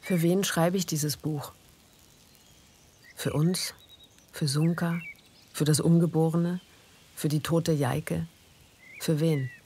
Für wen schreibe ich dieses Buch? Für uns? Für Sunka? Für das Ungeborene? Für die tote Jaike? Für wen?